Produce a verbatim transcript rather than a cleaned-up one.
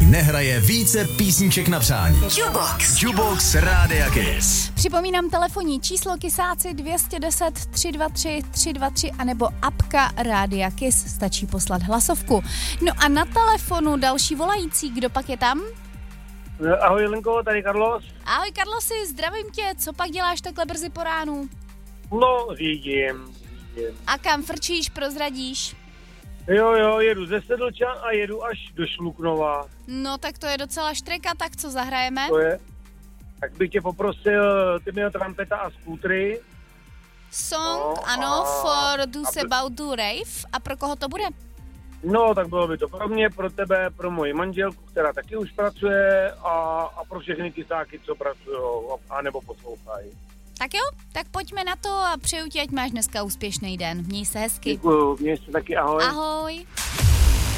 nehraje více písniček na přání. Jukebox. Jukebox Rádia Kiss. Připomínám telefonní číslo Kissáci dvě deset tři dva tři tři dva tři anebo apka Rádia Kiss, stačí poslat hlasovku. No a na telefonu další volající, kdo pak je tam? Ahoj Lenko, tady Carlos. Ahoj Carlosi, zdravím tě, co pak děláš takhle brzy po ránu? No, řídím, řídím. A kam frčíš, prozradíš? Jo, jo, jedu ze Sedlčan a jedu až do Šluknova. No tak to je docela štreka, tak co zahrajeme? To je. Tak bych tě poprosil, ty měl trampeta a skútry. Song, no, ano, a, for Deuce a, About to Rave. A pro koho to bude? No, tak bylo by to pro mě, pro tebe, pro moji manželku, která taky už pracuje a, a pro všechny kysáky, co pracují a nebo poslouchají. Tak jo, tak pojďme na to a přeju ti, ať máš dneska úspěšný den. Měj se hezky. Děkuju, měj se taky, ahoj. Ahoj.